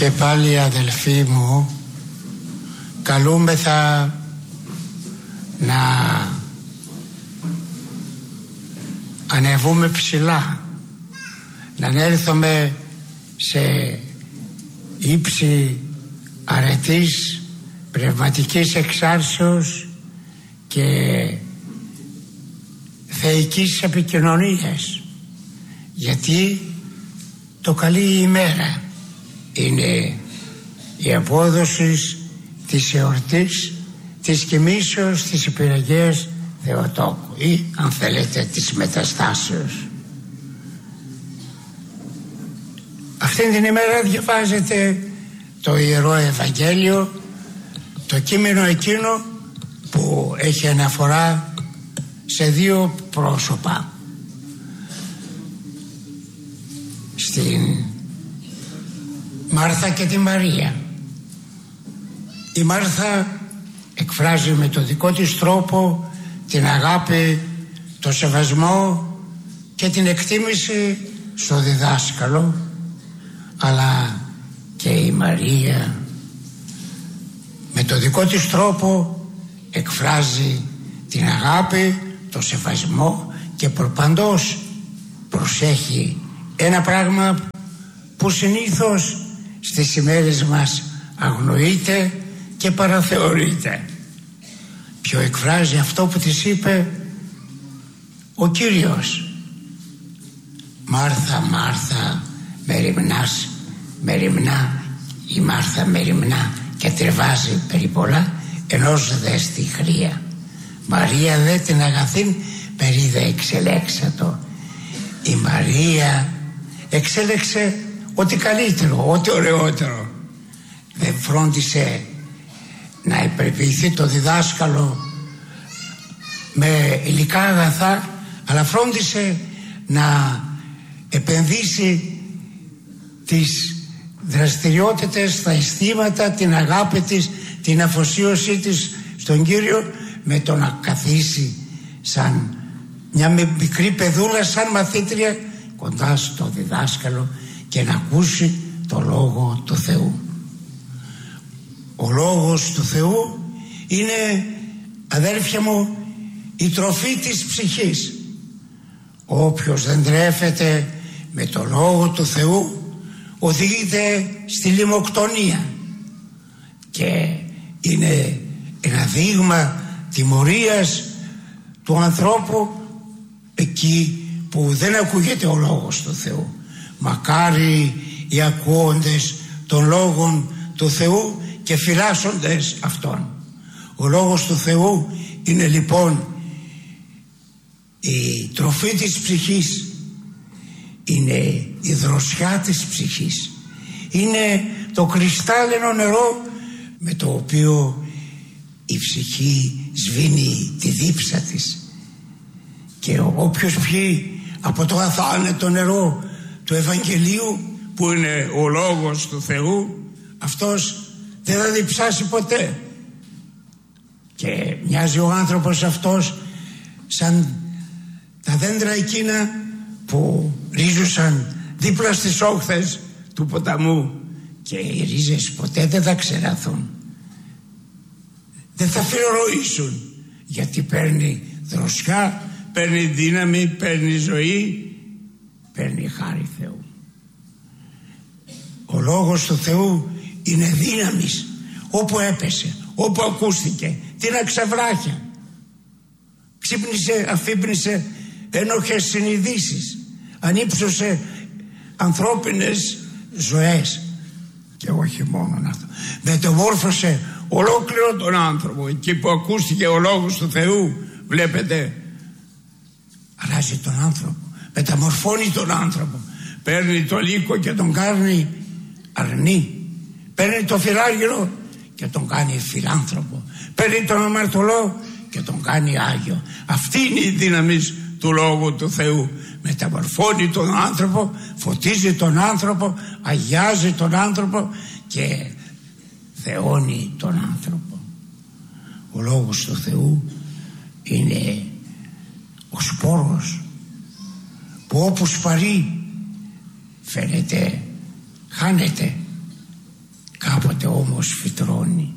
Και πάλι, αδελφοί μου, καλούμεθα να ανεβούμε ψηλά, να ανέλθουμε σε ύψη αρετής, πνευματικής εξάρσεως και θεϊκής επικοινωνίας, γιατί το καλή ημέρα είναι η απόδοση της εορτής της κοιμήσεως της Υπηρεγίας Θεοτόκου, ή αν θέλετε της μεταστάσεως. Αυτήν την ημέρα διαβάζετε το Ιερό Ευαγγέλιο, το κείμενο εκείνο που έχει αναφορά σε δύο πρόσωπα. Στην Μάρθα και τη Μαρία. Η Μάρθα εκφράζει με το δικό της τρόπο την αγάπη, το σεβασμό και την εκτίμηση στο διδάσκαλο, αλλά και η Μαρία με το δικό της τρόπο εκφράζει την αγάπη, το σεβασμό και προπαντός προσέχει ένα πράγμα που συνήθως στις ημέρες μας αγνοείται και παραθεωρείται. Ποιο εκφράζει αυτό που της είπε ο Κύριος: Μάρθα, Μάρθα, μεριμνά, η Μάρθα μεριμνά και τρεβάζει περί πολλά, ενός δε στη χρία. Μαρία δε την αγαθήν περί δε εξελέξατο. Η Μαρία εξέλεξε ό,τι καλύτερο, ό,τι ωραιότερο. Δεν φρόντισε να υπερποιηθεί το διδάσκαλο με υλικά αγαθά, αλλά φρόντισε να επενδύσει τις δραστηριότητες, τα αισθήματα, την αγάπη της, την αφοσίωσή της στον Κύριο, με το να καθίσει σαν μια μικρή παιδούλα, σαν μαθήτρια κοντά στο διδάσκαλο και να ακούσει το Λόγο του Θεού. Ο Λόγος του Θεού είναι, αδέρφια μου, η τροφή της ψυχής. Όποιος δεν τρέφεται με το Λόγο του Θεού οδηγείται στη λιμοκτονία και είναι ένα δείγμα τιμωρίας του ανθρώπου εκεί που δεν ακούγεται ο Λόγος του Θεού. Μακάρι οι ακούοντες των Λόγων του Θεού και φυλάσσοντες αυτών. Ο Λόγος του Θεού είναι λοιπόν η τροφή της ψυχής, είναι η δροσιά της ψυχής, είναι το κρυστάλλινο νερό με το οποίο η ψυχή σβήνει τη δίψα της. Και όποιος πιει από το αθάνετο νερό του Ευαγγελίου, που είναι ο Λόγος του Θεού, αυτός δεν θα διψάσει ποτέ. Και μοιάζει ο άνθρωπος αυτός σαν τα δέντρα εκείνα που ρίζουσαν δίπλα στις όχθες του ποταμού, και οι ρίζες ποτέ δεν θα ξεραθούν, δεν θα φιλορροήσουν, γιατί παίρνει δροσιά, παίρνει δύναμη, παίρνει ζωή, παίρνει χάρη Θεού. Ο Λόγος του Θεού είναι δύναμης. Όπου έπεσε, όπου ακούστηκε, τι να ξεβράχια, ξύπνησε, αφύπνισε ένοχες συνειδήσεις, ανύψωσε ανθρώπινες ζωές. Και όχι μόνο αυτό, μεταμόρφωσε ολόκληρο τον άνθρωπο. Εκεί που ακούστηκε ο Λόγος του Θεού, βλέπετε, αλλάζει τον άνθρωπο, μεταμορφώνει τον άνθρωπο. Παίρνει το λύκο και τον κάνει αρνή, παίρνει το φιλάργυρο και τον κάνει φιλάνθρωπο, παίρνει τον αμαρτωλό και τον κάνει Άγιο. Αυτή είναι η δύναμη του Λόγου του Θεού. Μεταμορφώνει τον άνθρωπο, φωτίζει τον άνθρωπο, αγιάζει τον άνθρωπο και θεώνει τον άνθρωπο. Ο Λόγος του Θεού είναι ο σπόρος που όπου σπαρεί φαίνεται, χάνεται, κάποτε όμως φυτρώνει.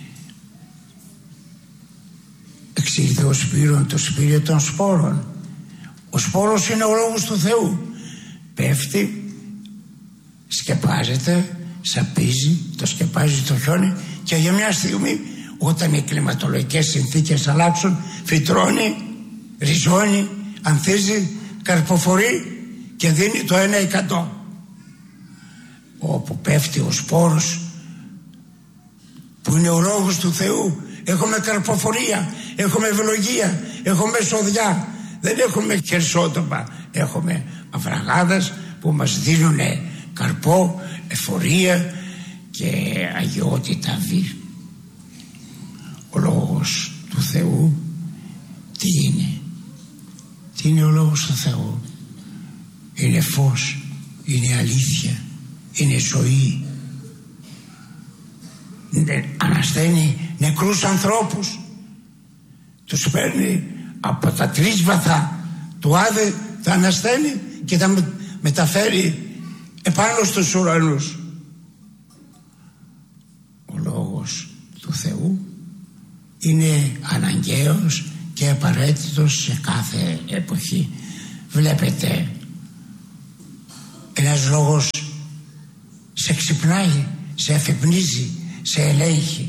Εξήλθε ο σπύρον το σπήριο των σπόρων. Ο σπόρος είναι ο λόγος του Θεού. Πέφτει, σκεπάζεται, σαπίζει, το σκεπάζει το χιόνι και για μια στιγμή, όταν οι κλιματολογικές συνθήκες αλλάξουν, φυτρώνει, ριζώνει, ανθίζει, καρποφορεί και δίνει το 1%. Όπου πέφτει ο σπόρος που είναι ο λόγος του Θεού, έχουμε καρποφορία, έχουμε ευλογία, έχουμε σοδιά. Δεν έχουμε χερσότοπα, έχουμε αβραγάδες που μας δίνουν καρπό, εφορία και αγιότητα βή. Ο λόγος του Θεού τι είναι? Τι είναι ο λόγος του Θεού? Είναι φως, είναι αλήθεια, είναι ζωή. Ανασταίνει νεκρούς ανθρώπους, τους παίρνει από τα τρίσβαθα του Άδε, τα ανασταίνει και τα μεταφέρει επάνω στους ουρανούς. Ο λόγος του Θεού είναι αναγκαίος και απαραίτητος σε κάθε εποχή. Βλέπετε, ένας λόγος σε ξυπνάει, σε αφυπνίζει, σε ελέγχει,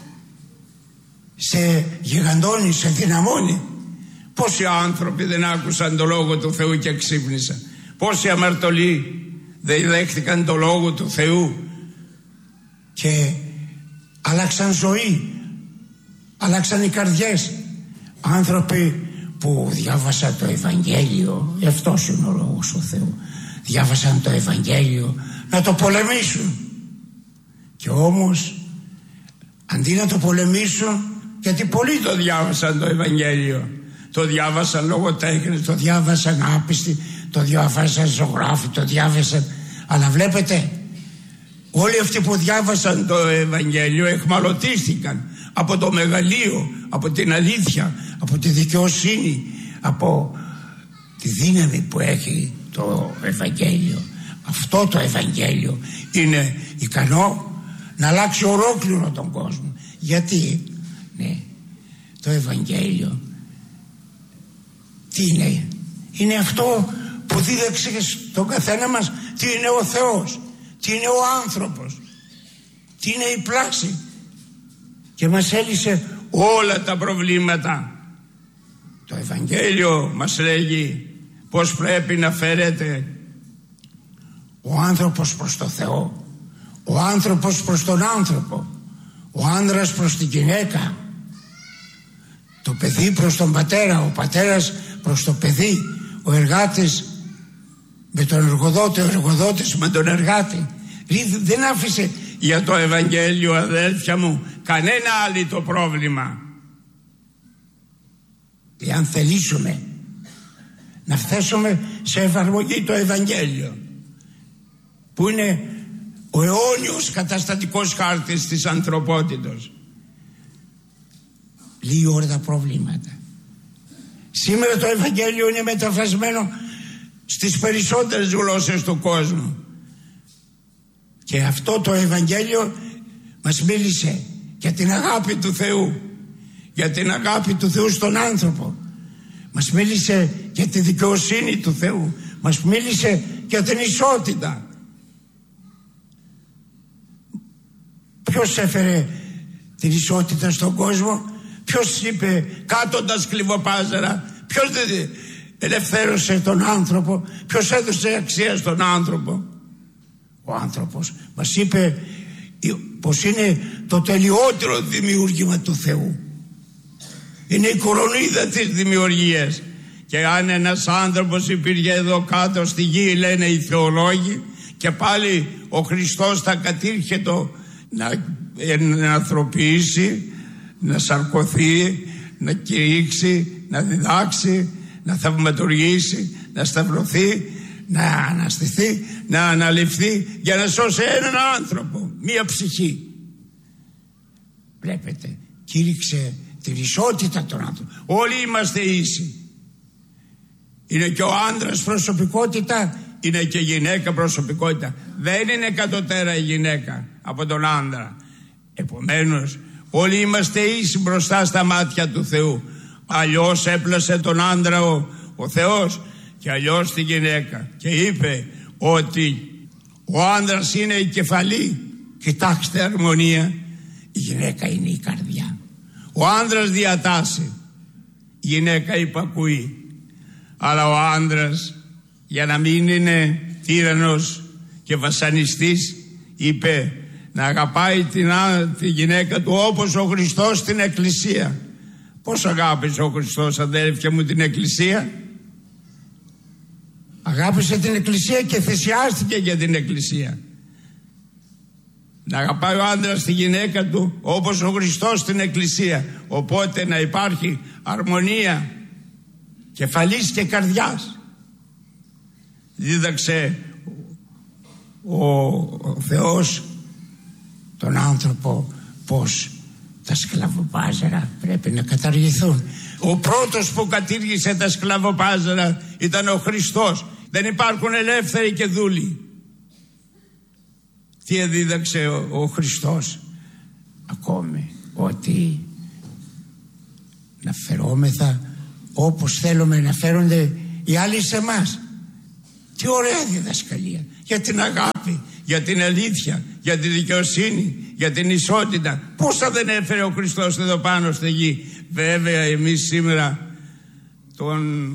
σε γιγαντώνει, σε δυναμώνει. Πόσοι άνθρωποι δεν άκουσαν το λόγο του Θεού και ξύπνησαν? Πόσοι αμαρτωλοί δεν δέχτηκαν το λόγο του Θεού και άλλαξαν ζωή, άλλαξαν οι καρδιές? Άνθρωποι που διάβασαν το Ευαγγέλιο, αυτός είναι ο λόγος του Θεού, διάβασαν το Ευαγγέλιο να το πολεμήσουν, και όμως αντί να το πολεμήσουν, γιατί πολλοί το διάβασαν το Ευαγγέλιο, το διάβασαν λογοτέχνες, το διάβασαν άπιστοι, το διάβασαν ζωγράφοι, το διάβασαν, αλλά βλέπετε, όλοι αυτοί που διάβασαν το Ευαγγέλιο εχμαλωτίστηκαν από το μεγαλείο, από την αλήθεια, από τη δικαιοσύνη, από τη δύναμη που έχει το Ευαγγέλιο. Αυτό το Ευαγγέλιο είναι ικανό να αλλάξει ολόκληρο τον κόσμο. Γιατί? Ναι, το Ευαγγέλιο τι είναι? Είναι αυτό που δίδαξε στον καθένα μας τι είναι ο Θεός, τι είναι ο άνθρωπος, τι είναι η πράξη, και μας έλυσε όλα τα προβλήματα. Το Ευαγγέλιο μας λέγει πως πρέπει να φέρεται ο άνθρωπος προς το Θεό, ο άνθρωπος προς τον άνθρωπο, ο άνδρας προς την γυναίκα, το παιδί προς τον πατέρα, ο πατέρας προς το παιδί, ο εργάτης με τον εργοδότη, ο εργοδότης με τον εργάτη. Δεν άφησε για το Ευαγγέλιο, αδέλφια μου, κανένα άλλο το πρόβλημα. Εάν θελήσουμε να φτάσουμε σε εφαρμογή το Ευαγγέλιο, που είναι ο αιώνιος καταστατικός χάρτης της ανθρωπότητος, λύει όλα τα προβλήματα. Σήμερα το Ευαγγέλιο είναι μεταφρασμένο στις περισσότερες γλώσσες του κόσμου, και αυτό το Ευαγγέλιο μας μίλησε για την αγάπη του Θεού, για την αγάπη του Θεού στον άνθρωπο, μας μίλησε για τη δικαιοσύνη του Θεού, μας μίλησε για την ισότητα. Ποιος έφερε την ισότητα στον κόσμο? Ποιος είπε κάτοντας κλιβοπάζαρα? Ποιος δεν ελευθέρωσε τον άνθρωπο? Ποιος έδωσε αξία στον άνθρωπο? Ο άνθρωπος. Μας είπε πως είναι το τελειότερο δημιούργημα του Θεού. Είναι η κορονίδα της δημιουργίας. Και αν ένας άνθρωπος υπήρχε εδώ κάτω στη γη, λένε οι θεολόγοι, και πάλι ο Χριστός θα κατήρχετο να ανθρωπίσει, να σαρκωθεί, να κηρύξει, να διδάξει, να θαυματουργήσει, να σταυρωθεί, να αναστηθεί, να αναλυφθεί για να σώσει έναν άνθρωπο, μία ψυχή. Βλέπετε, κήρυξε την ισότητα των άνθρωπων. Όλοι είμαστε ίσοι. Είναι και ο άντρας προσωπικότητα, είναι και η γυναίκα προσωπικότητα. Δεν είναι κατωτέρα η γυναίκα, από τον άντρα. Επομένως όλοι είμαστε ίσοι μπροστά στα μάτια του Θεού. Αλλιώς έπλασε τον άντρα ο Θεός και αλλιώς τη γυναίκα, και είπε ότι ο άντρας είναι η κεφαλή. Κοιτάξτε αρμονία, η γυναίκα είναι η καρδιά. Ο άντρας διατάσσει, η γυναίκα υπακούει. Αλλά ο άντρας, για να μην είναι τύραννος και βασανιστής, είπε να αγαπάει τη γυναίκα του όπως ο Χριστός την Εκκλησία. Πώς αγάπησε ο Χριστός, αδέλφια μου, την Εκκλησία? Αγάπησε την Εκκλησία και θυσιάστηκε για την Εκκλησία. Να αγαπάει ο άντρας τη γυναίκα του όπως ο Χριστός την Εκκλησία. Οπότε να υπάρχει αρμονία κεφαλής και καρδιάς. Δίδαξε ο Θεός τον άνθρωπο πως τα σκλαβοπάζαρα πρέπει να καταργηθούν. Ο πρώτος που κατήργησε τα σκλαβοπάζαρα ήταν ο Χριστός. Δεν υπάρχουν ελεύθεροι και δούλοι. Τι εδίδαξε ο Χριστός? Ακόμη ότι να φερόμεθα όπως θέλουμε να φέρονται οι άλλοι σε εμάς. Τι ωραία διδασκαλία για την αγάπη, για την αλήθεια, για τη δικαιοσύνη, για την ισότητα. Πόσα δεν έφερε ο Χριστός εδώ πάνω στη γη. Βέβαια εμείς σήμερα τον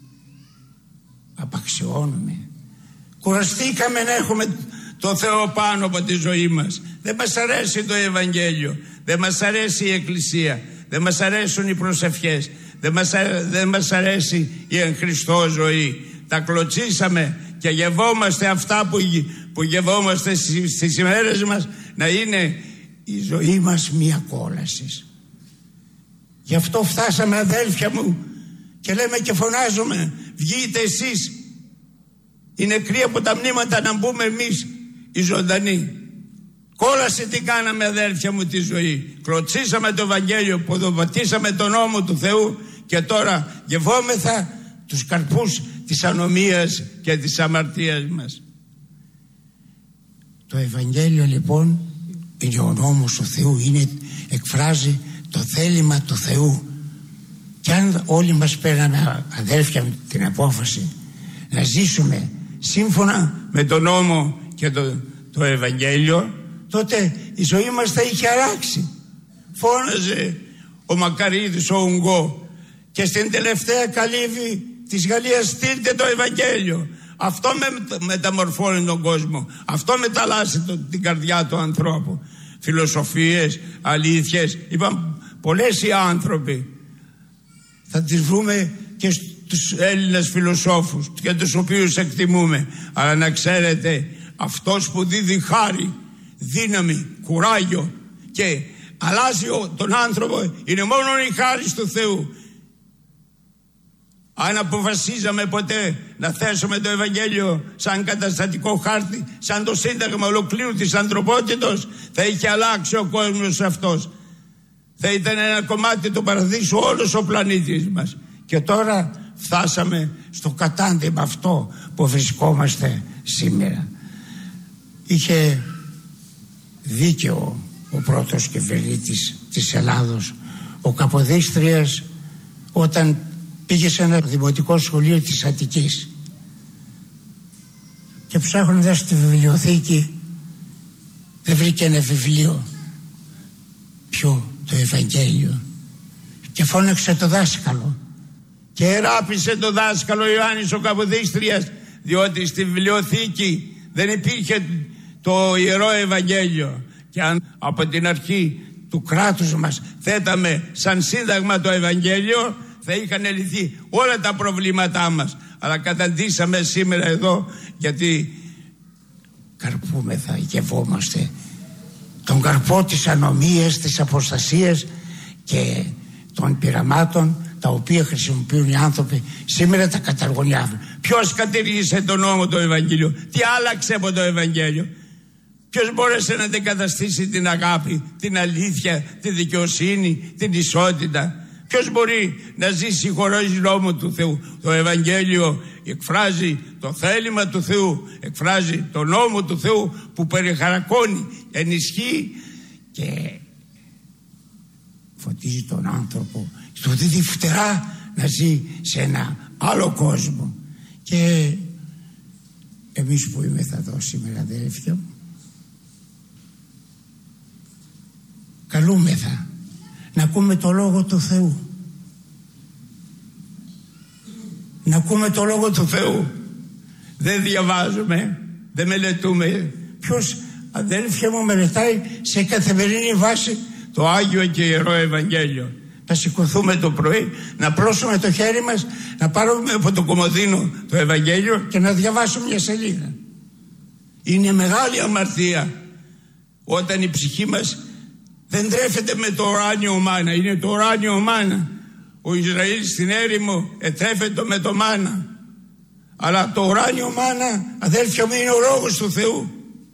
απαξιώνουμε. Κουραστήκαμε να έχουμε το Θεό πάνω από τη ζωή μας. Δεν μας αρέσει το Ευαγγέλιο, δεν μας αρέσει η Εκκλησία, δεν μας αρέσουν οι προσευχές, δεν μας αρέσει η εν Χριστώ ζωή. Τα κλωτσίσαμε και γευόμαστε αυτά που γευόμαστε στις ημέρες μας, να είναι η ζωή μας μία κόλαση. Γι' αυτό φτάσαμε, αδέλφια μου, και λέμε και φωνάζουμε, βγείτε εσείς οι νεκροί από τα μνήματα να μπούμε εμείς οι ζωντανοί. Κόλαση τι κάναμε, αδέλφια μου, τη ζωή. Κλωτσίσαμε το Ευαγγέλιο, ποδοπατήσαμε τον νόμο του Θεού και τώρα γευόμεθα τους καρπούς της ανομίας και της αμαρτίας μας. Το Ευαγγέλιο λοιπόν είναι ο νόμος του Θεού, εκφράζει το θέλημα του Θεού. Και αν όλοι μας παίρναμε, αδέλφια μου, την απόφαση να ζήσουμε σύμφωνα με τον νόμο και το Ευαγγέλιο, τότε η ζωή μας θα είχε αλλάξει. Φώναζε ο Μακαρίδης ο Ουγγό και στην τελευταία καλύβη της Γαλλίας, στείλτε το Ευαγγέλιο. Αυτό μεταμορφώνει τον κόσμο, αυτό μεταλλάσσει την καρδιά του ανθρώπου. Φιλοσοφίες, αλήθειες, είπαν πολλές οι άνθρωποι. Θα τις βρούμε και στους Έλληνες φιλοσόφους και τους οποίους εκτιμούμε. Αλλά να ξέρετε, αυτός που δίδει χάρη, δύναμη, κουράγιο και αλλάζει τον άνθρωπο είναι μόνο η χάρη του Θεού. Αν αποφασίζαμε ποτέ να θέσουμε το Ευαγγέλιο σαν καταστατικό χάρτη, σαν το σύνταγμα ολοκλήρου της ανθρωπότητος, θα είχε αλλάξει ο κόσμος αυτός. Θα ήταν ένα κομμάτι του παραδείσου όλος ο πλανήτης μας. Και τώρα φτάσαμε στο κατάντημα αυτό που βρισκόμαστε σήμερα. Είχε δίκαιο ο πρώτος κυβερνήτης της Ελλάδος, ο Καποδίστριας, όταν πήγε σε ένα δημοτικό σχολείο της Αττικής και ψάχνοντας στη βιβλιοθήκη δεν βρήκε ένα βιβλίο. Ποιο? Το Ευαγγέλιο. Και φώναξε το δάσκαλο και εράπησε το δάσκαλο Ιωάννης ο Καποδίστριας, διότι στη βιβλιοθήκη δεν υπήρχε το Ιερό Ευαγγέλιο. Και αν από την αρχή του κράτους μας θέταμε σαν σύνταγμα το Ευαγγέλιο, θα είχαν λυθεί όλα τα προβλήματά μας. Αλλά καταντήσαμε σήμερα εδώ γιατί καρπούμεθα, γευόμαστε τον καρπό της ανομίας, της αποστασίας και των πειραμάτων τα οποία χρησιμοποιούν οι άνθρωποι. Σήμερα τα καταργούν. Ποιος κατήργησε τον νόμο, το Ευαγγέλιο? Τι άλλαξε από το Ευαγγέλιο? Ποιος μπόρεσε να αντικαταστήσει την αγάπη, την αλήθεια, τη δικαιοσύνη, την ισότητα? Ποιος μπορεί να ζήσει χωρίς νόμο του Θεού? Το Ευαγγέλιο εκφράζει το θέλημα του Θεού, εκφράζει το νόμο του Θεού που περιχαρακώνει, ενισχύει και φωτίζει τον άνθρωπο, του δίδει φτερά να ζει σε ένα άλλο κόσμο. Και εμείς που είμαστε εδώ σήμερα, αδέλφια μου, καλούμεθα να ακούμε το Λόγο του Θεού. Να ακούμε το Λόγο του Θεού. Δεν διαβάζουμε, δεν μελετούμε. Ποιος, αδέλφια μου, μελετάει σε καθημερινή βάση το Άγιο και Ιερό Ευαγγέλιο? Να σηκωθούμε το πρωί, να πλώσουμε το χέρι μας, να πάρουμε από το κομμωδίνο το Ευαγγέλιο και να διαβάσουμε μια σελίδα. Είναι μεγάλη αμαρτία όταν η ψυχή μας δεν τρέφεται με το ουράνιο μάνα. Είναι το ουράνιο μάνα. Ο Ισραήλ στην έρημο ετρέφεται με το μάνα. Αλλά το ουράνιο μάνα, αδέλφια μου, είναι ο Λόγος του Θεού.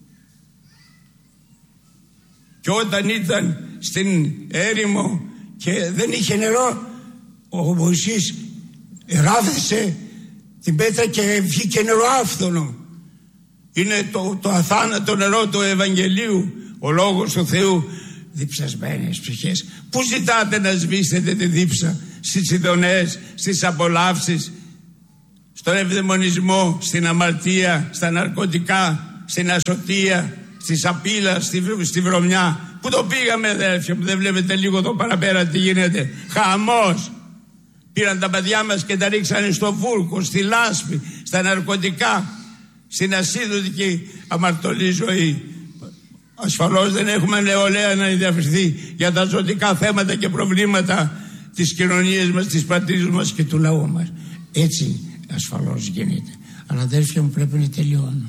Και όταν ήταν στην έρημο και δεν είχε νερό, ο Μωυσής ράβδησε την πέτρα και βγήκε νερό άφθονο. Είναι το αθάνατο νερό του Ευαγγελίου, ο Λόγος του Θεού. Διψασμένες ψυχές, πού ζητάτε να σβήσετε τη δίψα? Στις ειδονές, στις απολαύσεις, στον ευδαιμονισμό, στην αμαρτία, στα ναρκωτικά, στην ασωτεία, στη σαπίλα, στη βρωμιά. Πού το πήγαμε, αδέρφια μου? Δεν βλέπετε λίγο εδώ παραπέρα τι γίνεται? Χαμός. Πήραν τα παιδιά μας και τα ρίξανε στο βούρκο, στη λάσπη, στα ναρκωτικά, στην ασίδωτικη αμαρτωλή ζωή. Ασφαλώς δεν έχουμε νεολαία να ενδιαφερθεί για τα ζωτικά θέματα και προβλήματα της κοινωνίας μας, της πατρίδας μας και του λαού μας. Έτσι ασφαλώς γίνεται. Αλλά αδέρφια μου, πρέπει να τελειώνω.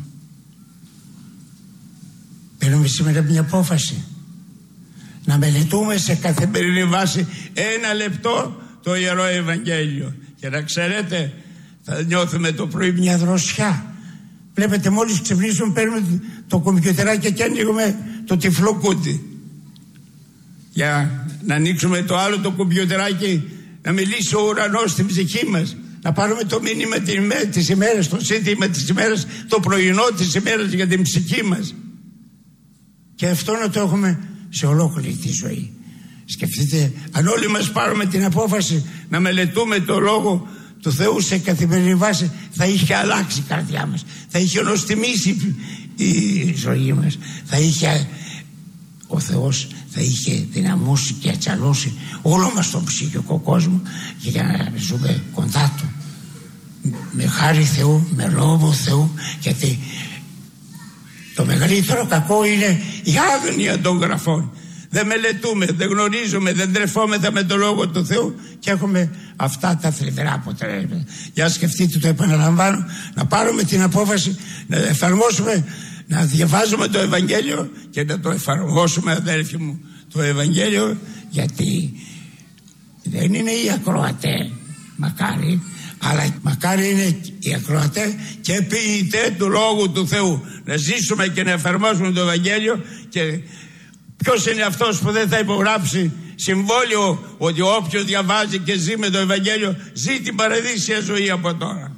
Παίρνουμε σήμερα μια απόφαση να μελετούμε σε καθημερινή βάση 1 λεπτό το Ιερό Ευαγγέλιο. Και να ξέρετε, θα νιώθουμε το πρωί μια δροσιά. Βλέπετε, μόλις ξυπνήσουμε παίρνουμε το κομπιουτεράκι και ανοίγουμε το τυφλό κούτι για να ανοίξουμε το άλλο το κομπιουτεράκι, να μιλήσει ο ουρανός στην ψυχή μας, να πάρουμε το μήνυμα της ημέρας, το σύνθημα της ημέρας, το πρωινό της ημέρας για την ψυχή μας. Και αυτό να το έχουμε σε ολόκληρη τη ζωή. Σκεφτείτε, αν όλοι μας πάρουμε την απόφαση να μελετούμε το Λόγο του Θεού σε καθημερινή βάση, θα είχε αλλάξει η καρδιά μας, θα είχε νοστιμήσει η ζωή μας, θα είχε, ο Θεός θα είχε δυναμώσει και ατσαλώσει όλο μας τον ψυχικό κόσμο για να ζούμε κοντά Του με χάρη Θεού, με Λόγο Θεού. Γιατί το μεγαλύτερο κακό είναι η άγνοια των γραφών. Δεν μελετούμε, δεν γνωρίζουμε, δεν τρεφόμεθα με το Λόγο του Θεού και έχουμε αυτά τα θλιβερά αποτελέσματα. Για σκεφτείτε, το επαναλαμβάνω, να πάρουμε την απόφαση να εφαρμόσουμε, να διαβάζουμε το Ευαγγέλιο και να το εφαρμόσουμε, αδέλφοι μου, το Ευαγγέλιο, γιατί δεν είναι οι ακροατές, μακάρι, αλλά μακάρι είναι οι ακροατές και ποιητές του Λόγου του Θεού. Να ζήσουμε και να εφαρμόσουμε το Ευαγγέλιο. Και ποιος είναι αυτός που δεν θα υπογράψει συμβόλαιο ότι όποιος διαβάζει και ζει με το Ευαγγέλιο ζει την παραδείσια ζωή από τώρα?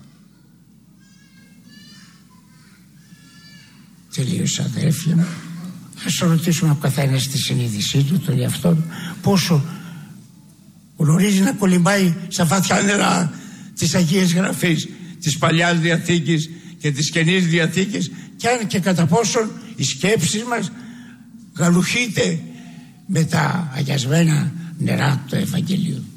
Τελείωσα, αδέρφια μου. Ας ρωτήσουμε ο καθένας στη συνείδησή του, τον εαυτό του, πόσο γνωρίζει να κολυμπάει στα βαθιά νερά της Αγίας Γραφής, της Παλιάς Διαθήκης και της Καινής Διαθήκης, και αν και κατά πόσον οι σκέψεις μας γαλουχείται με τα αγιασμένα νερά του Ευαγγελίου.